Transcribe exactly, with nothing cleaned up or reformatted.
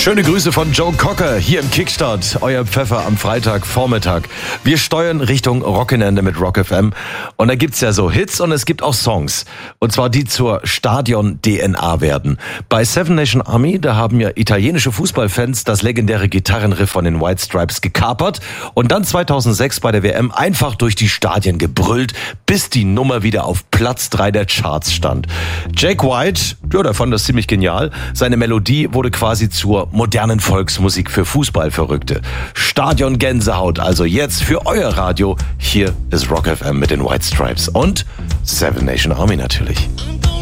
Schöne Grüße von Joe Cocker hier im Kickstart, euer Pfeffer am Freitagvormittag. Wir steuern Richtung Rockenende mit Rock F M und da gibt's ja so Hits und es gibt auch Songs. Und zwar die zur Stadion-D N A werden. Bei Seven Nation Army, da haben ja italienische Fußballfans das legendäre Gitarrenriff von den White Stripes gekapert und dann zweitausendsechs bei der W M einfach durch die Stadien gebrüllt, bis die Nummer wieder auf Platz drei der Charts stand. Jack White, ja, der fand das ziemlich genial. Seine Melodie wurde quasi zur modernen Volksmusik für Fußballverrückte. Stadion Gänsehaut, also jetzt für euer Radio. Hier ist Rock F M mit den White Stripes und Seven Nation Army natürlich.